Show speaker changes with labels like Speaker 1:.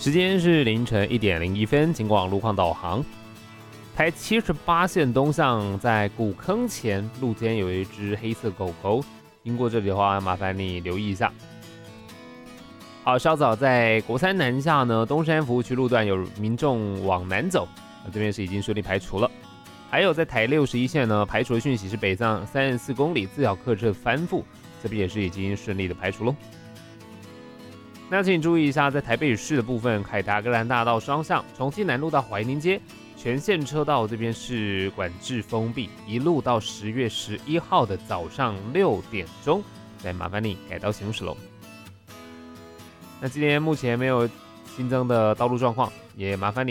Speaker 1: 时间是凌晨1点01分，经过路况导航。台78线东向在古坑前路肩有一只黑色狗狗，经过这里的话，麻烦你留意一下。好，稍早在国三南下呢，东山服务区路段有民众往南走，这边是已经顺利排除了。还有在台61线呢，排除的讯息是北上34公里自小客车翻覆，这边也是已经顺利的排除喽。那请注意一下，在台北市的部分，凯达格兰大道双向，重庆南路到怀宁街，全线车道这边是管制封闭，一路到10月11号的早上6点钟，再麻烦你改道行驶喽。那今天目前没有新增的道路状况，也麻烦你